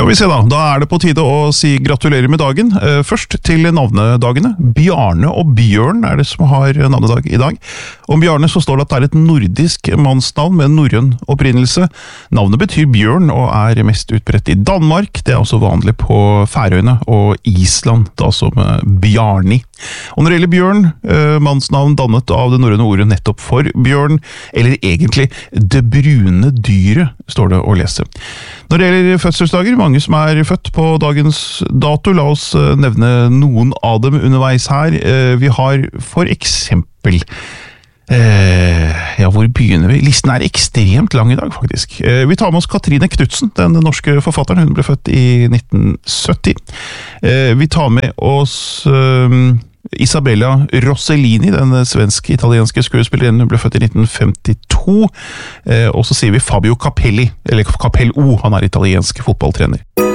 Skal vi se da det på tide å si gratulerer med dagen. Først til navnedagene. Bjarne og Bjørn det som har navnedag i dag. Om Bjarne så står det at det et nordisk mannsnavn med norrøn opprinnelse. Navnet betyr bjørn og mest utbredt i Danmark. Det også vanlig på Færøyene og Island, da som Bjarni. Og når det gjelder Bjørn, mannsnavn dannet av det norrøne ordet nettopp for bjørn, eller egentlig det brune dyret, står det å lese. Når det gjelder fødselsdager, mange som født på dagens dato, la oss nevne noen av dem underveis her. Vi har for eksempel, hvor begynner vi? Listen ekstremt lang i dag, faktisk. Vi tar med oss Katrine Knudsen, den norske forfatteren. Hun ble født i 1970. Vi tar med oss Isabella Rossellini, den svensk-italienske skuespillerinnen. Hun ble født i 1952. Og så sier vi Fabio Capelli, eller Capello, han italiensk fotballtrener.